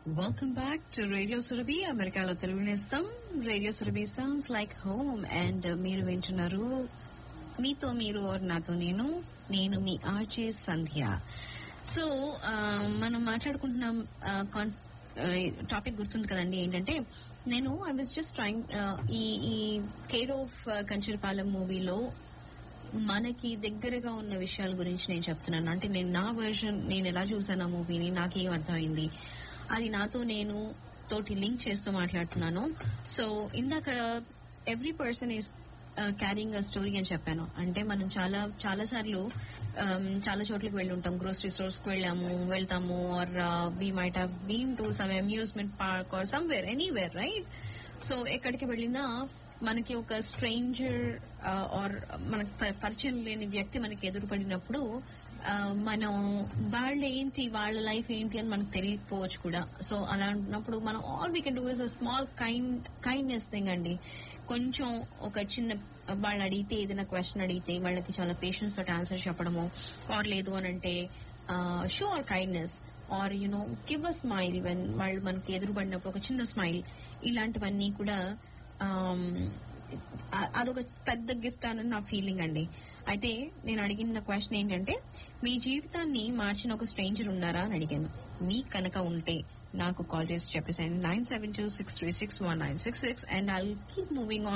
Welcome back to Radio Surabhi, అమెరికాలో తెలుగు నేస్తం. Radio Surabhi sounds like home. And మీరు వింటున్నారు మీతో మీరు or నాతో నేను మీ ఆర్జే సంధ్య. సో మనం మాట్లాడుకుంటున్నాం టాపిక్ గుర్తుంది కదండి, ఏంటంటే నేను ఐ వాజ్ జస్ట్ ట్రైంగ్ ఈ కేర్ ఆఫ్ కంచరపాలెం మూవీలో మనకి దగ్గరగా ఉన్న విషయాల గురించి నేను చెప్తున్నాను. అంటే నేను నా వర్షన్, నేను ఎలా చూసాను ఆ మూవీని, నాకేం అర్థమైంది, అది నాతో నేను తోటి లింక్ చేస్తూ మాట్లాడుతున్నాను. సో ఇందాక every person is carrying a story అని చెప్పాను. అంటే మనం చాలా సార్లు చాలా చోట్లకి వెళ్ళి ఉంటాం. గ్రోసరీ స్టోర్స్ కి వెళ్తాము, are we might have been to some amusement park or somewhere, anywhere, right? So ఎక్కడికి వెళ్ళినా మనకి ఒక స్ట్రేంజర్ ఆర్ మనకు పరిచయం లేని వ్యక్తి మనకి ఎదురుపడినప్పుడు మనం వాళ్ళ లైఫ్ ఏంటి అని మనకు తెలియకపోవచ్చు కూడా. సో అలాంటప్పుడు మనం all we can do is a small kindness thing అండి. కొంచెం ఒక చిన్న వాళ్ళు అడిగితే, ఏదైనా క్వశ్చన్ అడిగితే వాళ్ళకి చాలా పేషెన్స్ తోటి ఆన్సర్ చెప్పడము, ఆర్ లేదు అని అంటే show are kindness, are you know give a smile when వాళ్ళు మనకి ఎదురుపడినప్పుడు ఒక చిన్న స్మైల్, ఇలాంటివన్నీ కూడా అదొక పెద్ద గిఫ్ట్ అని నా ఫీలింగ్ అండి. అయితే నేను అడిగిన క్వశ్చన్ ఏంటంటే, మీ జీవితాన్ని మార్చిన ఒక స్ట్రేంజర్ ఉన్నారా అని అడిగాను. మీకు కనుక ఉంటే నాకు కాల్ చేసి చెప్పేసండి 972-636-1966 and I'll keep moving on.